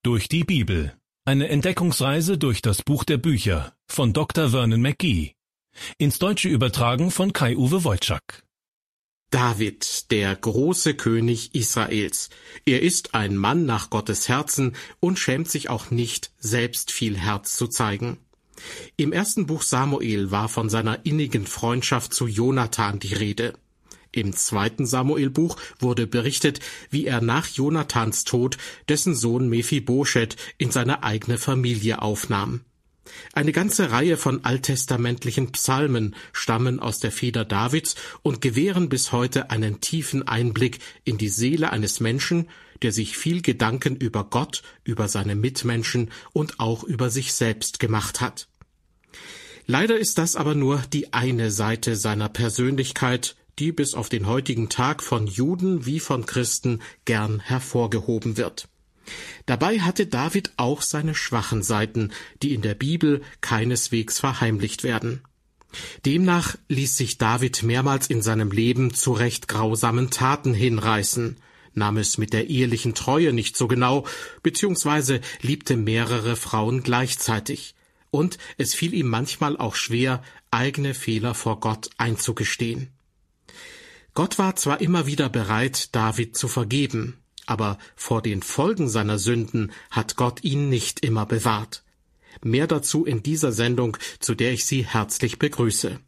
Durch die Bibel. Eine Entdeckungsreise durch das Buch der Bücher von Dr. Vernon McGee. Ins Deutsche übertragen von Kai-Uwe Wojczak. David, der große König Israels. Er ist ein Mann nach Gottes Herzen und schämt sich auch nicht, selbst viel Herz zu zeigen. Im ersten Buch Samuel war von seiner innigen Freundschaft zu Jonathan die Rede. Im zweiten Samuelbuch wurde berichtet, wie er nach Jonathans Tod dessen Sohn Mephibosheth in seine eigene Familie aufnahm. Eine ganze Reihe von alttestamentlichen Psalmen stammen aus der Feder Davids und gewähren bis heute einen tiefen Einblick in die Seele eines Menschen, der sich viel Gedanken über Gott, über seine Mitmenschen und auch über sich selbst gemacht hat. Leider ist das aber nur die eine Seite seiner Persönlichkeit, die bis auf den heutigen Tag von Juden wie von Christen gern hervorgehoben wird. Dabei hatte David auch seine schwachen Seiten, die in der Bibel keineswegs verheimlicht werden. Demnach ließ sich David mehrmals in seinem Leben zu recht grausamen Taten hinreißen, nahm es mit der ehelichen Treue nicht so genau, beziehungsweise liebte mehrere Frauen gleichzeitig. Und es fiel ihm manchmal auch schwer, eigene Fehler vor Gott einzugestehen. Gott war zwar immer wieder bereit, David zu vergeben, aber vor den Folgen seiner Sünden hat Gott ihn nicht immer bewahrt. Mehr dazu in dieser Sendung, zu der ich Sie herzlich begrüße.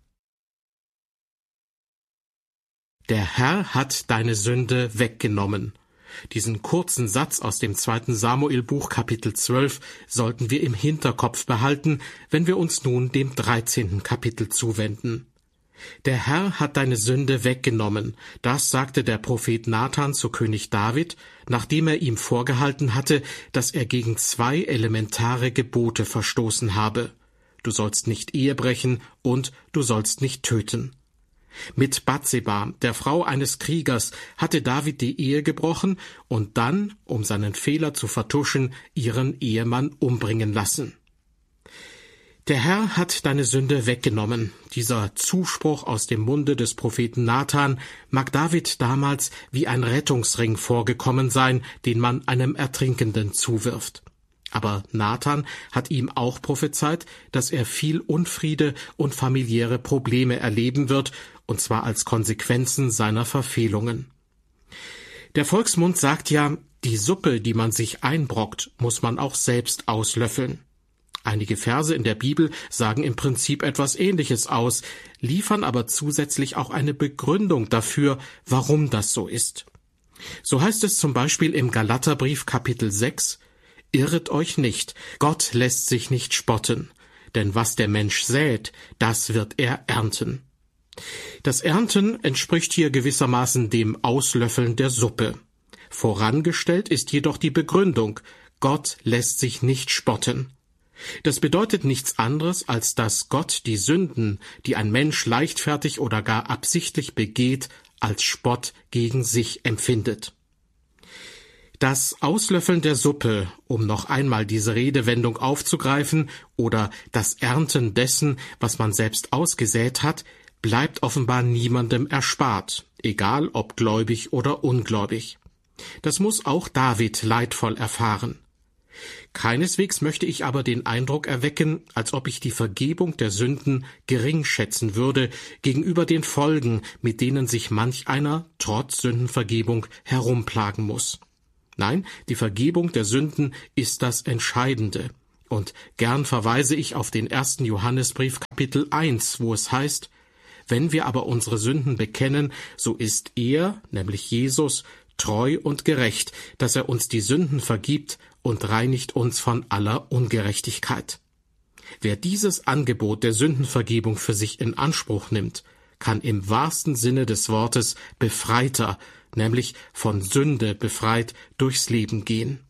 Der Herr hat deine Sünde weggenommen. Diesen kurzen Satz aus dem 2. Samuelbuch Kapitel 12 sollten wir im Hinterkopf behalten, wenn wir uns nun dem 13. Kapitel zuwenden. Der Herr hat deine Sünde weggenommen, das sagte der Prophet Nathan zu König David, nachdem er ihm vorgehalten hatte, dass er gegen 2 elementare Gebote verstoßen habe. Du sollst nicht Ehe brechen und du sollst nicht töten. Mit Batseba, der Frau eines Kriegers, hatte David die Ehe gebrochen und dann, um seinen Fehler zu vertuschen, ihren Ehemann umbringen lassen. Der Herr hat deine Sünde weggenommen. Dieser Zuspruch aus dem Munde des Propheten Nathan mag David damals wie ein Rettungsring vorgekommen sein, den man einem Ertrinkenden zuwirft. Aber Nathan hat ihm auch prophezeit, dass er viel Unfriede und familiäre Probleme erleben wird, und zwar als Konsequenzen seiner Verfehlungen. Der Volksmund sagt ja, die Suppe, die man sich einbrockt, muss man auch selbst auslöffeln. Einige Verse in der Bibel sagen im Prinzip etwas Ähnliches aus, liefern aber zusätzlich auch eine Begründung dafür, warum das so ist. So heißt es zum Beispiel im Galaterbrief Kapitel 6, Irret euch nicht, Gott lässt sich nicht spotten, denn was der Mensch sät, das wird er ernten. Das Ernten entspricht hier gewissermaßen dem Auslöffeln der Suppe. Vorangestellt ist jedoch die Begründung, Gott lässt sich nicht spotten. Das bedeutet nichts anderes, als dass Gott die Sünden, die ein Mensch leichtfertig oder gar absichtlich begeht, als Spott gegen sich empfindet. Das Auslöffeln der Suppe, um noch einmal diese Redewendung aufzugreifen, oder das Ernten dessen, was man selbst ausgesät hat, bleibt offenbar niemandem erspart, egal ob gläubig oder ungläubig. Das muss auch David leidvoll erfahren. Keineswegs möchte ich aber den Eindruck erwecken, als ob ich die Vergebung der Sünden gering schätzen würde gegenüber den Folgen, mit denen sich manch einer trotz Sündenvergebung herumplagen muss. Nein, die Vergebung der Sünden ist das Entscheidende. Und gern verweise ich auf den 1. Johannesbrief Kapitel 1, wo es heißt, wenn wir aber unsere Sünden bekennen, so ist er, nämlich Jesus, treu und gerecht, dass er uns die Sünden vergibt und reinigt uns von aller Ungerechtigkeit. Wer dieses Angebot der Sündenvergebung für sich in Anspruch nimmt, kann im wahrsten Sinne des Wortes Befreiter, nämlich von Sünde befreit, durchs Leben gehen.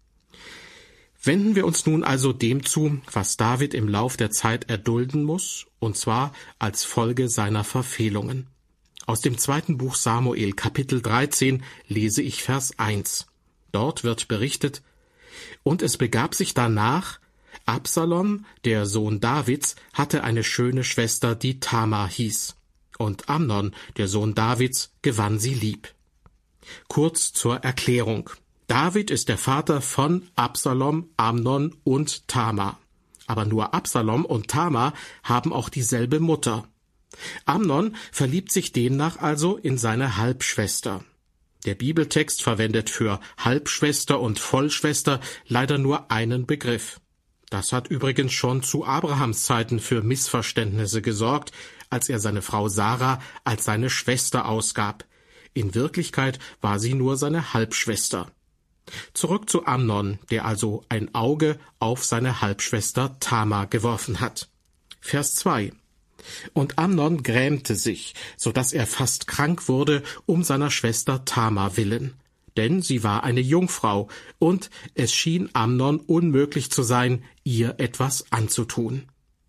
Wenden wir uns nun also dem zu, was David im Lauf der Zeit erdulden muss, und zwar als Folge seiner Verfehlungen. Aus dem 2. Buch Samuel, Kapitel 13, lese ich Vers 1. Dort wird berichtet, und es begab sich danach, Absalom, der Sohn Davids, hatte eine schöne Schwester, die Tamar hieß. Und Amnon, der Sohn Davids, gewann sie lieb. Kurz zur Erklärung. David ist der Vater von Absalom, Amnon und Tamar. Aber nur Absalom und Tamar haben auch dieselbe Mutter. Amnon verliebt sich demnach also in seine Halbschwester. Der Bibeltext verwendet für Halbschwester und Vollschwester leider nur einen Begriff. Das hat übrigens schon zu Abrahams Zeiten für Missverständnisse gesorgt, als er seine Frau Sarah als seine Schwester ausgab. In Wirklichkeit war sie nur seine Halbschwester. Zurück zu Amnon, der also ein Auge auf seine Halbschwester Tamar geworfen hat. Vers 2. Und Amnon grämte sich, so dass er fast krank wurde, um seiner Schwester Tamar willen. Denn sie war eine Jungfrau, und es schien Amnon unmöglich zu sein, ihr etwas anzutun.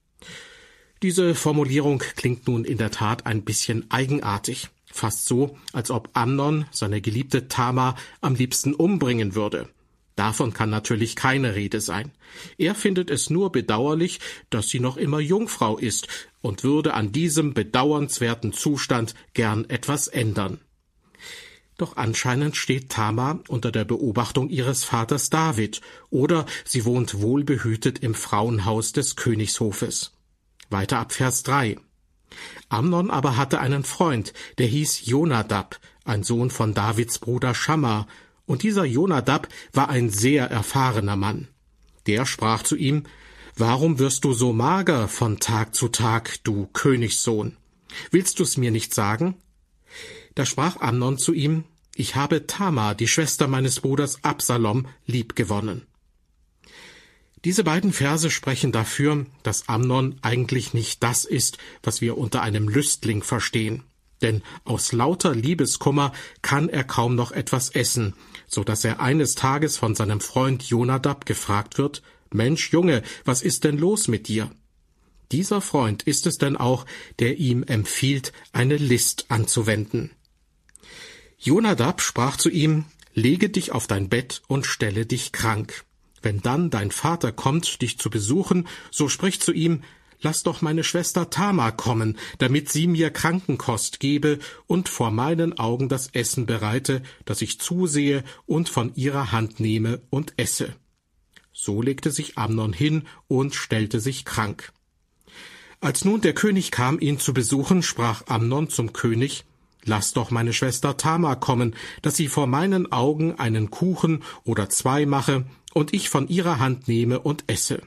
Diese Formulierung klingt nun in der Tat ein bisschen eigenartig. Fast so, als ob Amnon seine geliebte Tamar am liebsten umbringen würde. Davon kann natürlich keine Rede sein. Er findet es nur bedauerlich, dass sie noch immer Jungfrau ist und würde an diesem bedauernswerten Zustand gern etwas ändern. Doch anscheinend steht Tamar unter der Beobachtung ihres Vaters David, oder sie wohnt wohlbehütet im Frauenhaus des Königshofes. Weiter ab Vers 3. Amnon aber hatte einen Freund, der hieß Jonadab, ein Sohn von Davids Bruder Schamma, und dieser Jonadab war ein sehr erfahrener Mann. Der sprach zu ihm: »Warum wirst du so mager von Tag zu Tag, du Königssohn? Willst du's mir nicht sagen?« Da sprach Amnon zu ihm: »Ich habe Tamar, die Schwester meines Bruders Absalom, liebgewonnen.« Diese beiden Verse sprechen dafür, dass Amnon eigentlich nicht das ist, was wir unter einem Lüstling verstehen. Denn aus lauter Liebeskummer kann er kaum noch etwas essen, so dass er eines Tages von seinem Freund Jonadab gefragt wird: »Mensch, Junge, was ist denn los mit dir?« Dieser Freund ist es denn auch, der ihm empfiehlt, eine List anzuwenden. Jonadab sprach zu ihm: »Lege dich auf dein Bett und stelle dich krank. Wenn dann dein Vater kommt, dich zu besuchen, so sprich zu ihm: Lass doch meine Schwester Tamar kommen, damit sie mir Krankenkost gebe und vor meinen Augen das Essen bereite, dass ich zusehe und von ihrer Hand nehme und esse.« So legte sich Amnon hin und stellte sich krank. Als nun der König kam, ihn zu besuchen, sprach Amnon zum König: »Lass doch meine Schwester Tamar kommen, dass sie vor meinen Augen einen Kuchen oder 2 mache und ich von ihrer Hand nehme und esse.«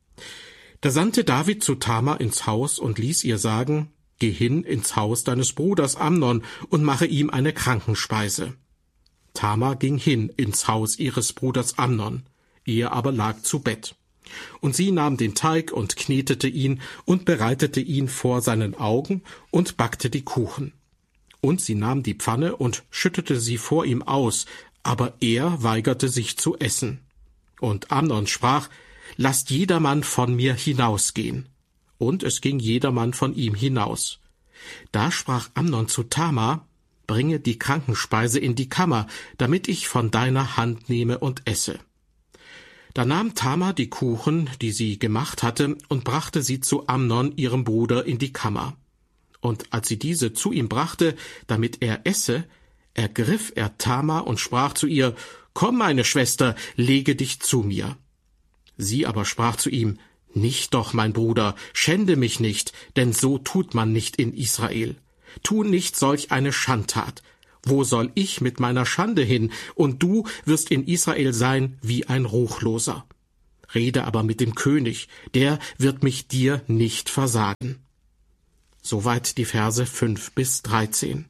Da sandte David zu Tamar ins Haus und ließ ihr sagen: »Geh hin ins Haus deines Bruders Amnon und mache ihm eine Krankenspeise.« Tamar ging hin ins Haus ihres Bruders Amnon, er aber lag zu Bett. Und sie nahm den Teig und knetete ihn und bereitete ihn vor seinen Augen und backte die Kuchen. Und sie nahm die Pfanne und schüttete sie vor ihm aus, aber er weigerte sich zu essen. Und Amnon sprach: »Lasst jedermann von mir hinausgehen.« Und es ging jedermann von ihm hinaus. Da sprach Amnon zu Tamar: »Bringe die Krankenspeise in die Kammer, damit ich von deiner Hand nehme und esse.« Da nahm Tamar die Kuchen, die sie gemacht hatte, und brachte sie zu Amnon, ihrem Bruder, in die Kammer. Und als sie diese zu ihm brachte, damit er esse, ergriff er Tamar und sprach zu ihr: »Komm, meine Schwester, lege dich zu mir.« Sie aber sprach zu ihm: »Nicht doch, mein Bruder, schände mich nicht, denn so tut man nicht in Israel. Tu nicht solch eine Schandtat. Wo soll ich mit meiner Schande hin, und du wirst in Israel sein wie ein Ruchloser? Rede aber mit dem König, der wird mich dir nicht versagen.« Soweit die Verse 5 bis 13.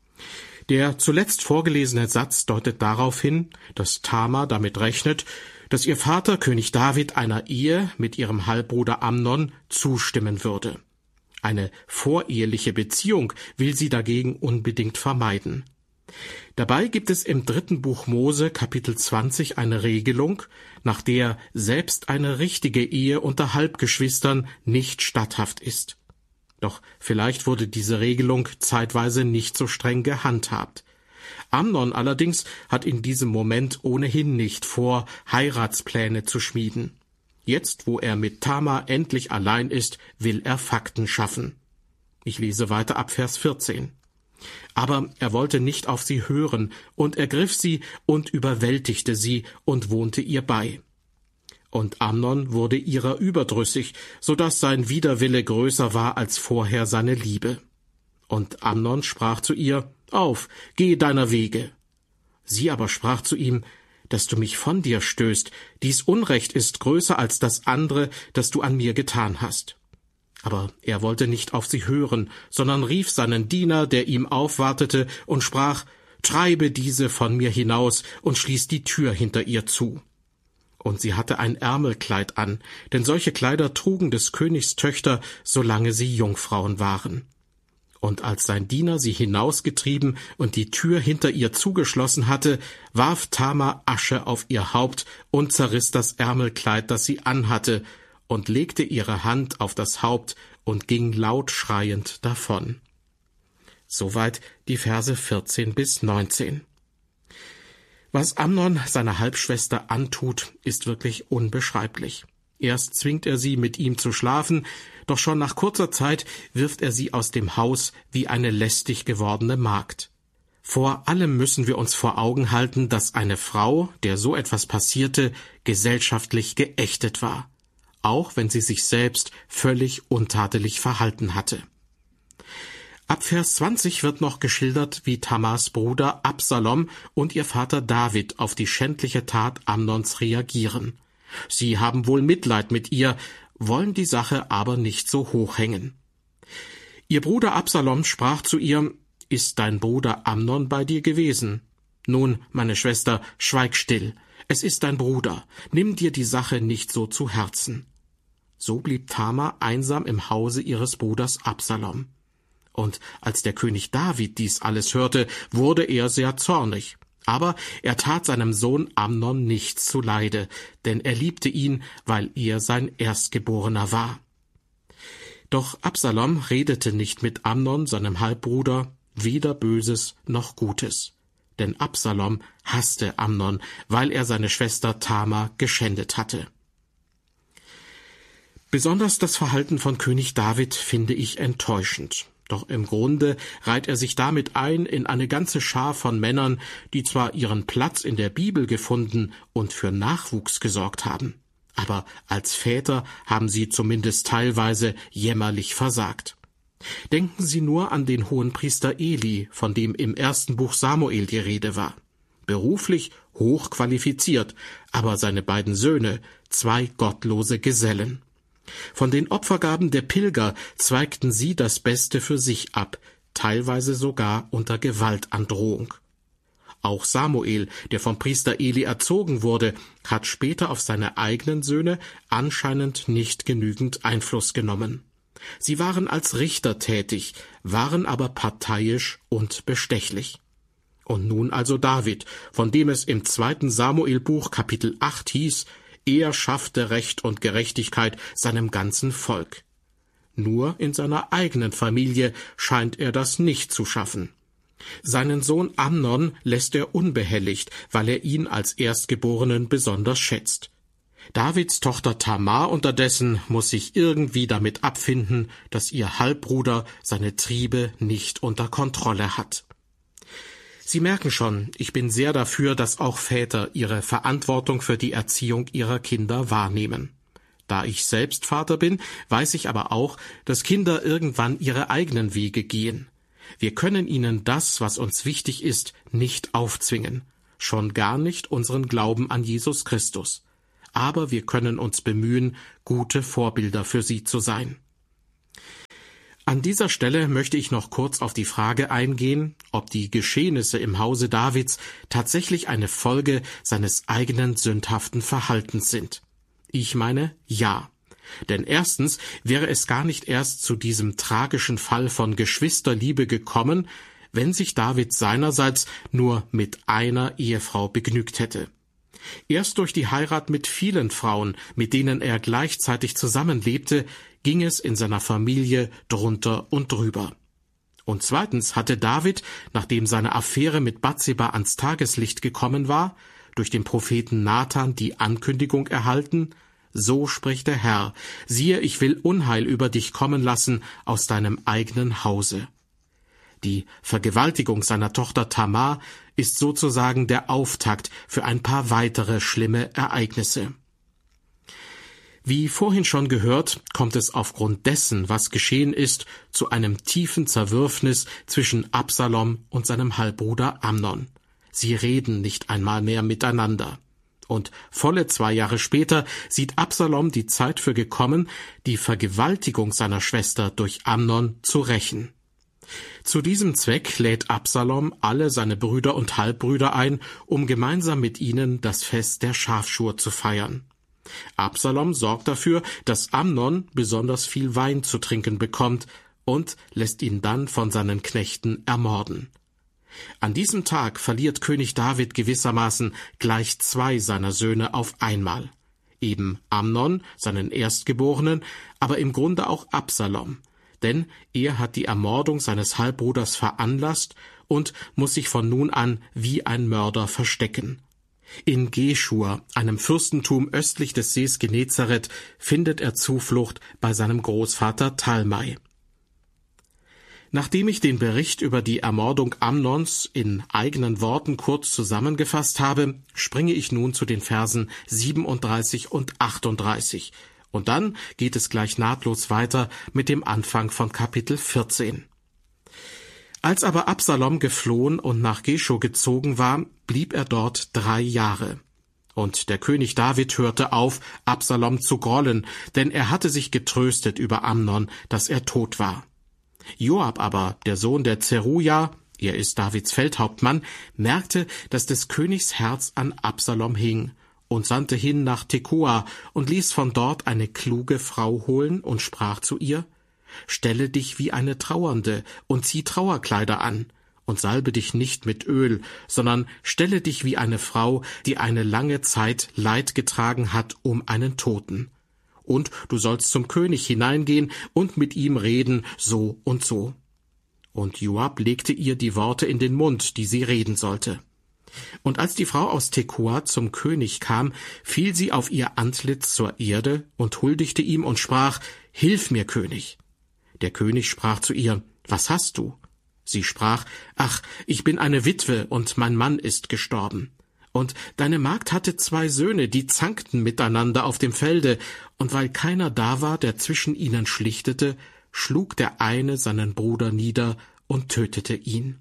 Der zuletzt vorgelesene Satz deutet darauf hin, dass Tamar damit rechnet, dass ihr Vater König David einer Ehe mit ihrem Halbbruder Amnon zustimmen würde. Eine voreheliche Beziehung will sie dagegen unbedingt vermeiden. Dabei gibt es im 3. Buch Mose, Kapitel 20, eine Regelung, nach der selbst eine richtige Ehe unter Halbgeschwistern nicht statthaft ist. Doch vielleicht wurde diese Regelung zeitweise nicht so streng gehandhabt. Amnon allerdings hat in diesem Moment ohnehin nicht vor, Heiratspläne zu schmieden. Jetzt, wo er mit Tamar endlich allein ist, will er Fakten schaffen. Ich lese weiter ab Vers 14. Aber er wollte nicht auf sie hören und ergriff sie und überwältigte sie und wohnte ihr bei. Und Amnon wurde ihrer überdrüssig, so dass sein Widerwille größer war als vorher seine Liebe. Und Amnon sprach zu ihr: Auf, geh deiner Wege. Sie aber sprach zu ihm: Dass du mich von dir stößt, dies Unrecht ist größer als das andere, das du an mir getan hast. Aber er wollte nicht auf sie hören, sondern rief seinen Diener, der ihm aufwartete, und sprach: Treibe diese von mir hinaus und schließ die Tür hinter ihr zu. Und sie hatte ein Ärmelkleid an, denn solche Kleider trugen des Königs Töchter, solange sie Jungfrauen waren. Und als sein Diener sie hinausgetrieben und die Tür hinter ihr zugeschlossen hatte, warf Tamar Asche auf ihr Haupt und zerriss das Ärmelkleid, das sie anhatte, und legte ihre Hand auf das Haupt und ging laut schreiend davon. Soweit die Verse 14 bis 19. Was Amnon seiner Halbschwester antut, ist wirklich unbeschreiblich. Erst zwingt er sie, mit ihm zu schlafen, doch schon nach kurzer Zeit wirft er sie aus dem Haus wie eine lästig gewordene Magd. Vor allem müssen wir uns vor Augen halten, dass eine Frau, der so etwas passierte, gesellschaftlich geächtet war, auch wenn sie sich selbst völlig untadelig verhalten hatte. Ab Vers 20 wird noch geschildert, wie Tamars Bruder Absalom und ihr Vater David auf die schändliche Tat Amnons reagieren. Sie haben wohl Mitleid mit ihr, wollen die Sache aber nicht so hoch hängen. Ihr Bruder Absalom sprach zu ihr: Ist dein Bruder Amnon bei dir gewesen? Nun, meine Schwester, schweig still. Es ist dein Bruder. Nimm dir die Sache nicht so zu Herzen. So blieb Tamar einsam im Hause ihres Bruders Absalom. Und als der König David dies alles hörte, wurde er sehr zornig. Aber er tat seinem Sohn Amnon nichts zuleide, denn er liebte ihn, weil er sein Erstgeborener war. Doch Absalom redete nicht mit Amnon, seinem Halbbruder, weder Böses noch Gutes. Denn Absalom hasste Amnon, weil er seine Schwester Tamar geschändet hatte. Besonders das Verhalten von König David finde ich enttäuschend. Doch im Grunde reiht er sich damit ein in eine ganze Schar von Männern, die zwar ihren Platz in der Bibel gefunden und für Nachwuchs gesorgt haben, aber als Väter haben sie zumindest teilweise jämmerlich versagt. Denken Sie nur an den Hohenpriester Eli, von dem im ersten Buch Samuel die Rede war. Beruflich hochqualifiziert, aber seine beiden Söhne, 2 gottlose Gesellen. Von den Opfergaben der Pilger zweigten sie das Beste für sich ab, teilweise sogar unter Gewaltandrohung. Auch Samuel, der vom Priester Eli erzogen wurde, hat später auf seine eigenen Söhne anscheinend nicht genügend Einfluss genommen. Sie waren als Richter tätig, waren aber parteiisch und bestechlich. Und nun also David, von dem es im 2. Samuelbuch Kapitel 8 hieß: Er schaffte Recht und Gerechtigkeit seinem ganzen Volk. Nur in seiner eigenen Familie scheint er das nicht zu schaffen. Seinen Sohn Amnon lässt er unbehelligt, weil er ihn als Erstgeborenen besonders schätzt. Davids Tochter Tamar unterdessen muss sich irgendwie damit abfinden, dass ihr Halbbruder seine Triebe nicht unter Kontrolle hat. Sie merken schon, ich bin sehr dafür, dass auch Väter ihre Verantwortung für die Erziehung ihrer Kinder wahrnehmen. Da ich selbst Vater bin, weiß ich aber auch, dass Kinder irgendwann ihre eigenen Wege gehen. Wir können ihnen das, was uns wichtig ist, nicht aufzwingen, schon gar nicht unseren Glauben an Jesus Christus. Aber wir können uns bemühen, gute Vorbilder für sie zu sein. An dieser Stelle möchte ich noch kurz auf die Frage eingehen, ob die Geschehnisse im Hause Davids tatsächlich eine Folge seines eigenen sündhaften Verhaltens sind. Ich meine, ja. Denn erstens wäre es gar nicht erst zu diesem tragischen Fall von Geschwisterliebe gekommen, wenn sich David seinerseits nur mit einer Ehefrau begnügt hätte. Erst durch die Heirat mit vielen Frauen, mit denen er gleichzeitig zusammenlebte, ging es in seiner Familie drunter und drüber. Und zweitens hatte David, nachdem seine Affäre mit Bathseba ans Tageslicht gekommen war, durch den Propheten Nathan die Ankündigung erhalten: So spricht der Herr, siehe, ich will Unheil über dich kommen lassen aus deinem eigenen Hause. Die Vergewaltigung seiner Tochter Tamar ist sozusagen der Auftakt für ein paar weitere schlimme Ereignisse. Wie vorhin schon gehört, kommt es aufgrund dessen, was geschehen ist, zu einem tiefen Zerwürfnis zwischen Absalom und seinem Halbbruder Amnon. Sie reden nicht einmal mehr miteinander. Und volle 2 Jahre später sieht Absalom die Zeit für gekommen, die Vergewaltigung seiner Schwester durch Amnon zu rächen. Zu diesem Zweck lädt Absalom alle seine Brüder und Halbbrüder ein, um gemeinsam mit ihnen das Fest der Schafschur zu feiern. Absalom sorgt dafür, dass Amnon besonders viel Wein zu trinken bekommt und lässt ihn dann von seinen Knechten ermorden. An diesem Tag verliert König David gewissermaßen gleich 2 seiner Söhne auf einmal. Eben Amnon, seinen Erstgeborenen, aber im Grunde auch Absalom. Denn er hat die Ermordung seines Halbbruders veranlasst und muss sich von nun an wie ein Mörder verstecken. In Geschur, einem Fürstentum östlich des Sees Genezareth, findet er Zuflucht bei seinem Großvater Talmai. Nachdem ich den Bericht über die Ermordung Amnons in eigenen Worten kurz zusammengefasst habe, springe ich nun zu den Versen 37 und 38. Und dann geht es gleich nahtlos weiter mit dem Anfang von Kapitel 14. Als aber Absalom geflohen und nach Geschur gezogen war, blieb er dort 3 Jahre. Und der König David hörte auf, Absalom zu grollen, denn er hatte sich getröstet über Amnon, dass er tot war. Joab aber, der Sohn der Zeruja, er ist Davids Feldhauptmann, merkte, dass des Königs Herz an Absalom hing und sandte hin nach Tekoa und ließ von dort eine kluge Frau holen und sprach zu ihr: »Stelle dich wie eine Trauernde und zieh Trauerkleider an und salbe dich nicht mit Öl, sondern stelle dich wie eine Frau, die eine lange Zeit Leid getragen hat um einen Toten. Und du sollst zum König hineingehen und mit ihm reden, so und so.« Und Joab legte ihr die Worte in den Mund, die sie reden sollte. Und als die Frau aus Tekoa zum König kam, fiel sie auf ihr Antlitz zur Erde und huldigte ihm und sprach: »Hilf mir, König.« Der König sprach zu ihr: »Was hast du?« Sie sprach: »Ach, ich bin eine Witwe und mein Mann ist gestorben. Und deine Magd hatte 2 Söhne, die zankten miteinander auf dem Felde, und weil keiner da war, der zwischen ihnen schlichtete, schlug der eine seinen Bruder nieder und tötete ihn.«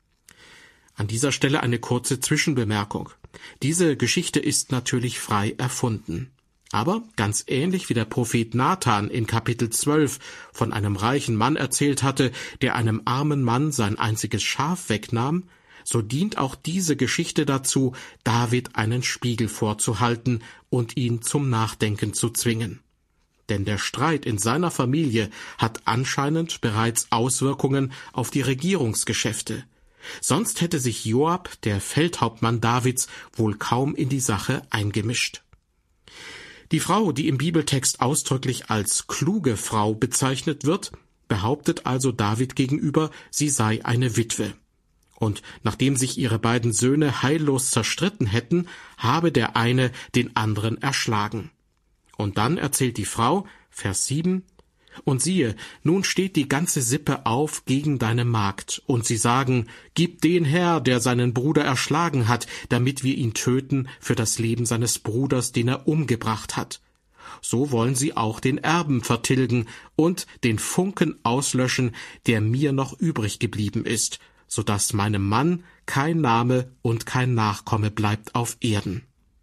An dieser Stelle eine kurze Zwischenbemerkung. Diese Geschichte ist natürlich frei erfunden. Aber ganz ähnlich wie der Prophet Nathan in Kapitel 12 von einem reichen Mann erzählt hatte, der einem armen Mann sein einziges Schaf wegnahm, so dient auch diese Geschichte dazu, David einen Spiegel vorzuhalten und ihn zum Nachdenken zu zwingen. Denn der Streit in seiner Familie hat anscheinend bereits Auswirkungen auf die Regierungsgeschäfte. Sonst hätte sich Joab, der Feldhauptmann Davids, wohl kaum in die Sache eingemischt. Die Frau, die im Bibeltext ausdrücklich als kluge Frau bezeichnet wird, behauptet also David gegenüber, sie sei eine Witwe. Und nachdem sich ihre beiden Söhne heillos zerstritten hätten, habe der eine den anderen erschlagen. Und dann erzählt die Frau, Vers 7, »Und siehe, nun steht die ganze Sippe auf gegen deine Magd, und sie sagen, gib den her, der seinen Bruder erschlagen hat, damit wir ihn töten für das Leben seines Bruders, den er umgebracht hat. So wollen sie auch den Erben vertilgen und den Funken auslöschen, der mir noch übrig geblieben ist, so dass meinem Mann kein Name und kein Nachkomme bleibt auf Erden.«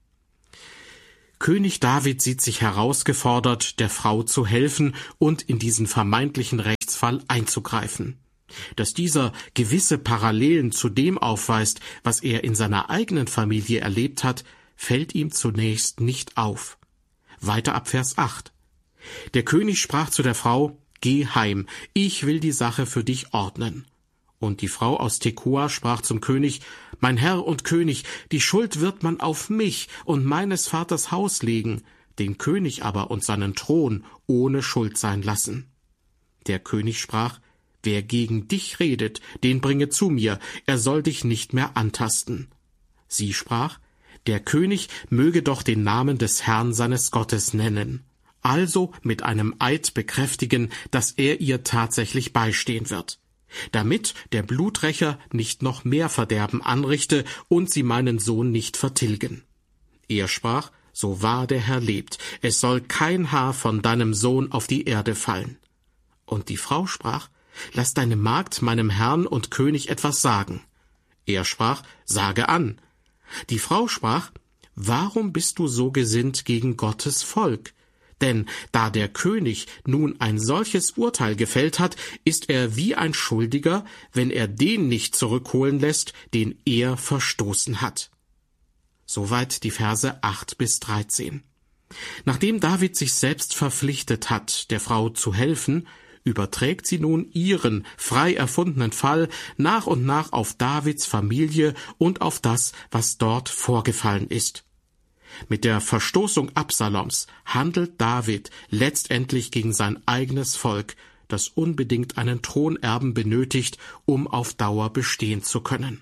König David sieht sich herausgefordert, der Frau zu helfen und in diesen vermeintlichen Rechtsfall einzugreifen. Dass dieser gewisse Parallelen zu dem aufweist, was er in seiner eigenen Familie erlebt hat, fällt ihm zunächst nicht auf. Weiter ab Vers 8. Der König sprach zu der Frau: »Geh heim, ich will die Sache für dich ordnen.« Und die Frau aus Tekoa sprach zum König: »Mein Herr und König, die Schuld wird man auf mich und meines Vaters Haus legen, den König aber und seinen Thron ohne Schuld sein lassen.« Der König sprach: »Wer gegen dich redet, den bringe zu mir, er soll dich nicht mehr antasten.« Sie sprach: »Der König möge doch den Namen des Herrn seines Gottes nennen, also mit einem Eid bekräftigen, dass er ihr tatsächlich beistehen wird. damit der Bluträcher nicht noch mehr Verderben anrichte und sie meinen Sohn nicht vertilgen. Er sprach, so wahr der Herr lebt, es soll kein Haar von deinem Sohn auf die Erde fallen. Und die Frau sprach, lass deine Magd meinem Herrn und König etwas sagen. Er sprach, sage an. Die Frau sprach, warum bist du so gesinnt gegen Gottes Volk? Denn da der König nun ein solches Urteil gefällt hat, ist er wie ein Schuldiger, wenn er den nicht zurückholen lässt, den er verstoßen hat. Soweit die Verse 8-13. Nachdem David sich selbst verpflichtet hat, der Frau zu helfen, überträgt sie nun ihren frei erfundenen Fall nach und nach auf Davids Familie und auf das, was dort vorgefallen ist. Mit der Verstoßung Absaloms handelt David letztendlich gegen sein eigenes Volk, das unbedingt einen Thronerben benötigt, um auf Dauer bestehen zu können.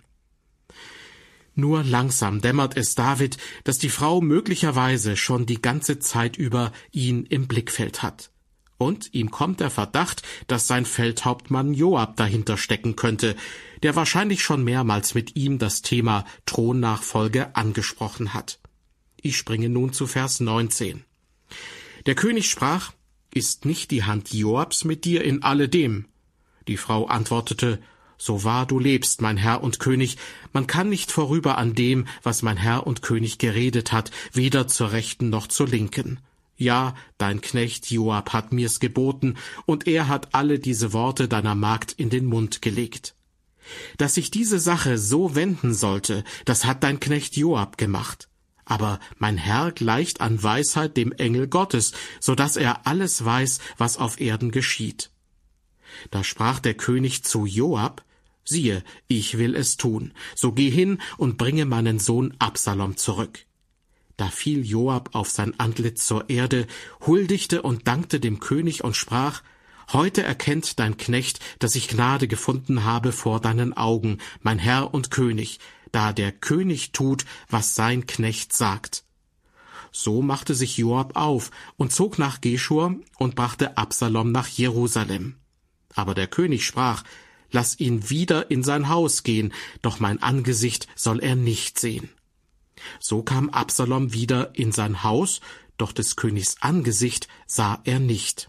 Nur langsam dämmert es David, dass die Frau möglicherweise schon die ganze Zeit über ihn im Blickfeld hat. Und ihm kommt der Verdacht, dass sein Feldhauptmann Joab dahinter stecken könnte, der wahrscheinlich schon mehrmals mit ihm das Thema Thronnachfolge angesprochen hat. Ich springe nun zu Vers 19. Der König sprach, ist nicht die Hand Joabs mit dir in alledem? Die Frau antwortete, so wahr du lebst, mein Herr und König, man kann nicht vorüber an dem, was mein Herr und König geredet hat, weder zur Rechten noch zur Linken. Ja, dein Knecht Joab hat mir's geboten, und er hat alle diese Worte deiner Magd in den Mund gelegt. Dass sich diese Sache so wenden sollte, das hat dein Knecht Joab gemacht. Aber mein Herr gleicht an Weisheit dem Engel Gottes, so dass er alles weiß, was auf Erden geschieht. Da sprach der König zu Joab, siehe, ich will es tun, so geh hin und bringe meinen Sohn Absalom zurück. Da fiel Joab auf sein Antlitz zur Erde, huldigte und dankte dem König und sprach, heute erkennt dein Knecht, dass ich Gnade gefunden habe vor deinen Augen, mein Herr und König, da der König tut, was sein Knecht sagt. So machte sich Joab auf und zog nach Geschur und brachte Absalom nach Jerusalem. Aber der König sprach, lass ihn wieder in sein Haus gehen, doch mein Angesicht soll er nicht sehen. So kam Absalom wieder in sein Haus, doch des Königs Angesicht sah er nicht.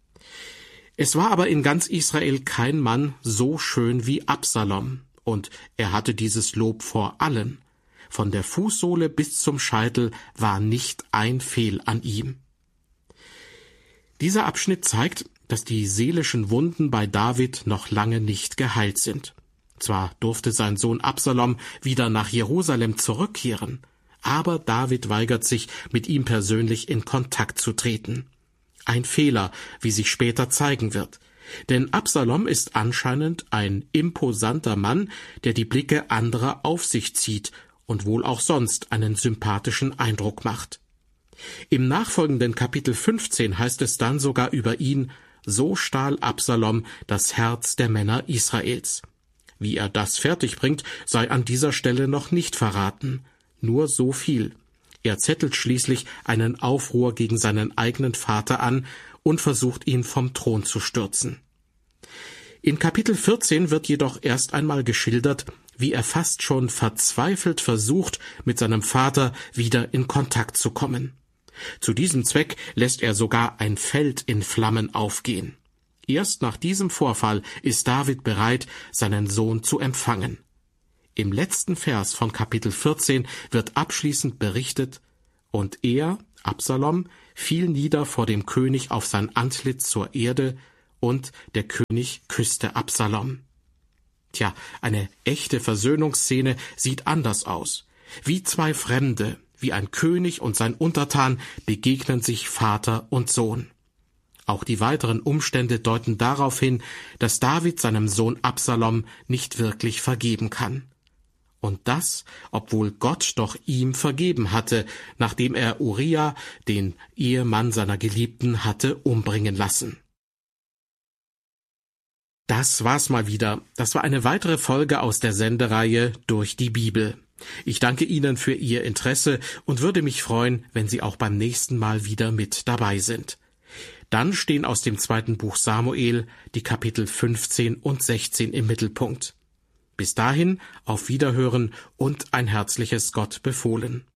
Es war aber in ganz Israel kein Mann so schön wie Absalom, und er hatte dieses Lob vor allen. Von der Fußsohle bis zum Scheitel war nicht ein Fehl an ihm. Dieser Abschnitt zeigt, dass die seelischen Wunden bei David noch lange nicht geheilt sind. Zwar durfte sein Sohn Absalom wieder nach Jerusalem zurückkehren, aber David weigert sich, mit ihm persönlich in Kontakt zu treten. Ein Fehler, wie sich später zeigen wird. Denn Absalom ist anscheinend ein imposanter Mann, der die Blicke anderer auf sich zieht und wohl auch sonst einen sympathischen Eindruck macht. Im nachfolgenden Kapitel 15 heißt es dann sogar über ihn, so stahl Absalom das Herz der Männer Israels. Wie er das fertigbringt, sei an dieser Stelle noch nicht verraten. Nur so viel. Er zettelt schließlich einen Aufruhr gegen seinen eigenen Vater an und versucht, ihn vom Thron zu stürzen. In Kapitel 14 wird jedoch erst einmal geschildert, wie er fast schon verzweifelt versucht, mit seinem Vater wieder in Kontakt zu kommen. Zu diesem Zweck lässt er sogar ein Feld in Flammen aufgehen. Erst nach diesem Vorfall ist David bereit, seinen Sohn zu empfangen. Im letzten Vers von Kapitel 14 wird abschließend berichtet, und er, Absalom, fiel nieder vor dem König auf sein Antlitz zur Erde, und der König küsste Absalom. Tja, eine echte Versöhnungsszene sieht anders aus. Wie zwei Fremde, wie ein König und sein Untertan begegnen sich Vater und Sohn. Auch die weiteren Umstände deuten darauf hin, dass David seinem Sohn Absalom nicht wirklich vergeben kann. Und das, obwohl Gott doch ihm vergeben hatte, nachdem er Uriah, den Ehemann seiner Geliebten, hatte umbringen lassen. Das war's mal wieder. Das war eine weitere Folge aus der Sendereihe Durch die Bibel. Ich danke Ihnen für Ihr Interesse und würde mich freuen, wenn Sie auch beim nächsten Mal wieder mit dabei sind. Dann stehen aus dem 2. Buch Samuel die Kapitel 15 und 16 im Mittelpunkt. Bis dahin auf Wiederhören und ein herzliches Gott befohlen.